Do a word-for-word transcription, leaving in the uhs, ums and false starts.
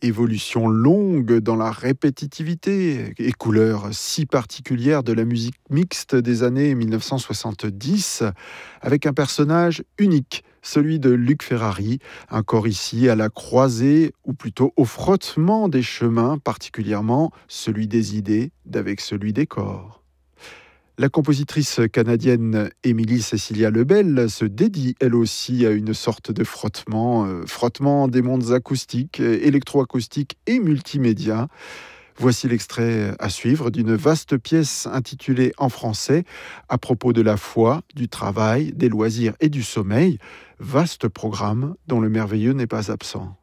Évolution longue dans la répétitivité et couleur si particulière de la musique mixte des années mille neuf cent soixante-dix, avec un personnage unique, celui de Luc Ferrari, un corps ici à la croisée, ou plutôt au frottement des chemins, particulièrement celui des idées d'avec celui des corps. La compositrice canadienne Émilie Cécilia Lebel se dédie elle aussi à une sorte de frottement, euh, frottement des mondes acoustiques, électroacoustiques et multimédia. Voici l'extrait à suivre d'une vaste pièce intitulée en français à propos de la foi, du travail, des loisirs et du sommeil. Vaste programme dont le merveilleux n'est pas absent.